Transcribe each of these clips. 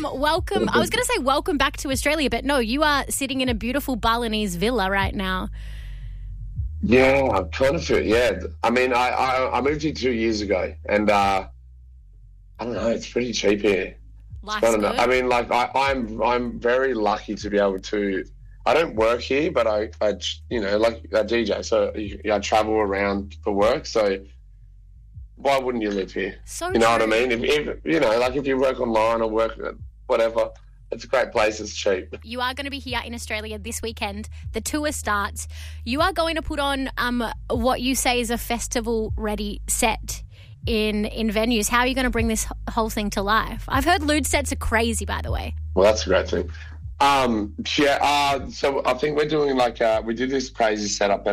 welcome. I was going to say welcome back to Australia, but no, you are sitting in a beautiful Balinese villa right now. Yeah, I'm trying to feel. Yeah, I mean, I moved here 2 years ago, and I don't know. It's pretty cheap here. Life's good. I mean, like I'm very lucky to be able to. I don't work here, but I like I DJ, so I travel around for work. So why wouldn't you live here? So you know true. what I mean? If if you work online or work whatever, it's a great place. It's cheap. You are going to be here in Australia this weekend. The tour starts. You are going to put on what you say is a festival-ready set in venues. How are you going to bring this whole thing to life? I've heard lewd sets are crazy, by the way. Well, that's a great thing. So I think we're doing we did this crazy setup at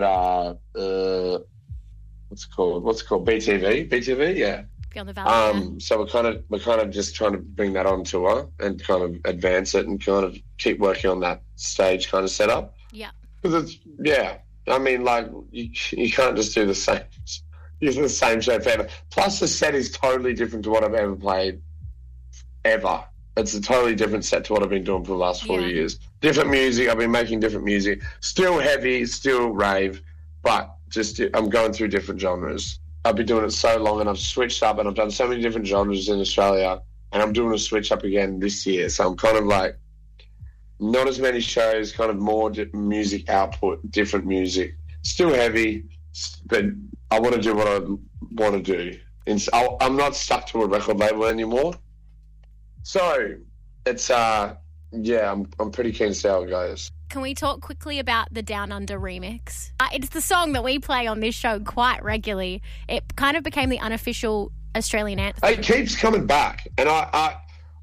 what's it called? BTV, yeah. Beyond the Valley. So we're kind of just trying to bring that on tour and kind of advance it and kind of keep working on that stage kind of setup. Yeah. Because I mean, like you can't just do the same show forever. Plus, the set is totally different to what I've ever played ever. It's a totally different set to what I've been doing for the last 4 years. Different music. I've been making different music. Still heavy, still rave, but just I'm going through different genres. I've been doing it so long and I've switched up and I've done so many different genres in Australia and I'm doing a switch up again this year. So I'm kind of like not as many shows, kind of more music output, different music. Still heavy, but I want to do what I want to do. I'm not stuck to a record label anymore. So it's, I'm pretty keen to see how it goes. Can we talk quickly about the Down Under remix? It's the song that we play on this show quite regularly. It kind of became the unofficial Australian anthem. It keeps coming back, and I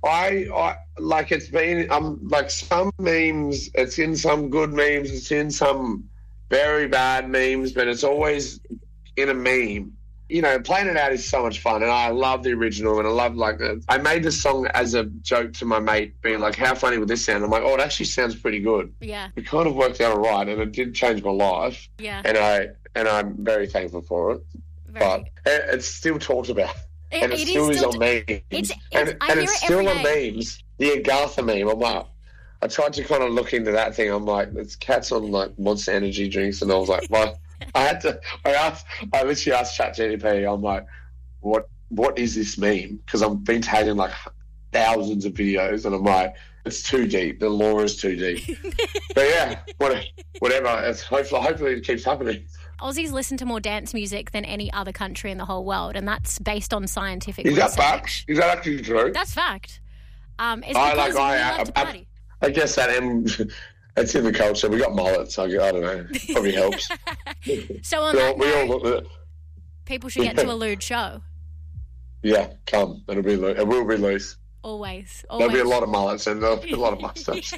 like it's been like some memes. It's in some good memes. It's in some very bad memes, but it's always in a meme. You know, playing it out is so much fun, and I love the original, and I love I made this song as a joke to my mate, being like, how funny would this sound? I'm like, oh, it actually sounds pretty good. Yeah. It kind of worked out all right, and it did change my life. Yeah. And I'm very thankful for it. But it's still talked about. And it still is on memes. It's still on memes. The Agartha meme, I'm like, I tried to kind of look into that thing. I'm like, there's cats on like Monster Energy drinks, and I was like, what? I literally asked ChatGPT, I'm like, what is this meme? Because I've been tagging like thousands of videos and I'm like, it's too deep. The lore is too deep. But yeah, whatever. It's hopefully it keeps happening. Aussies listen to more dance music than any other country in the whole world, and that's based on scientific research. Is that fact? Is that actually true? That's fact. It's because we love to party. I guess it's in the culture. We got mullets. I don't know. Probably helps. So on that note, people should get to a lewd show. Yeah, come. It will be loose. Always. There'll be a lot of mullets and there'll be a lot of mustache.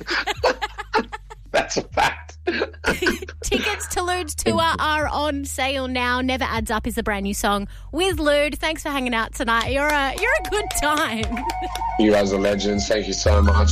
That's a fact. Tickets to Lewd's tour are on sale now. Never Adds Up is the brand new song with Lewd. Thanks for hanging out tonight. You're a good time. You guys are legends. Thank you so much.